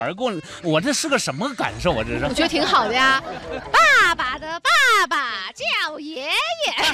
而过，我这是个什么感受？我这是， 我觉得挺好的呀。爸爸的爸爸叫爷爷，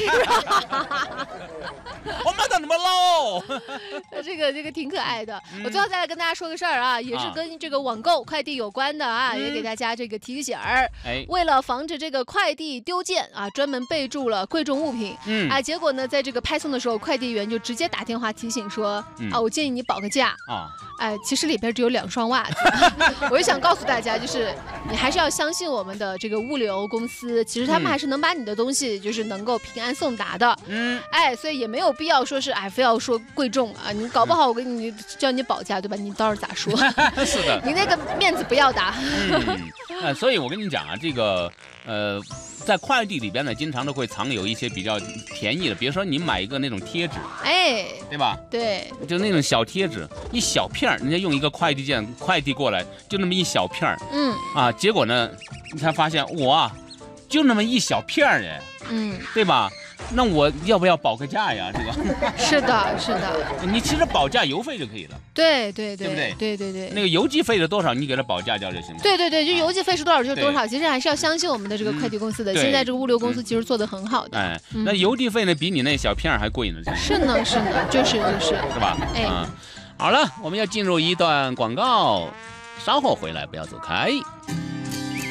我妈怎么喽？ 这个挺可爱的。我最后再来跟大家说个事儿啊，也是跟这个网购快递有关的啊，也给大家这个提个醒儿。为了防止这个快递丢件啊，专门备注了贵重物品。结果呢，在这个派送的时候，快递员就直接打电话提醒说，我建议你保个价啊。其实里边只有2双袜子。我也想告诉大家，就是你还是要相信我们的这个物流公司，其实他们还是能把你的东西就是能够平安送达的。所以也没有必要说是非要说贵重啊，你搞不好我跟你叫你保价，对吧？你到时候咋说？ 是的， 你那个面子不要打。 所以我跟你讲啊，这个在快递里边呢，经常都会藏有一些比较便宜的，比如说你买一个那种贴纸，对吧？ 对， 就那种小贴纸，一小片儿，人家用一个快递件快递过来，就那么一小片儿，结果呢，你才发现就那么一小片儿耶，对吧？那我要不要保个价呀？这个是的， 你其实保价邮费就可以了。 对， 对不对？ 对。 那个邮寄费是多少，你给他保价交就行了。 对，就邮寄费是多少就是多少，其实还是要相信我们的这个快递公司的。现在这个物流公司其实做得很好的。 那邮递费呢，比你那小片儿还贵呢。 是呢，就是吧？好了，我们要进入一段广告，稍后回来，不要走开。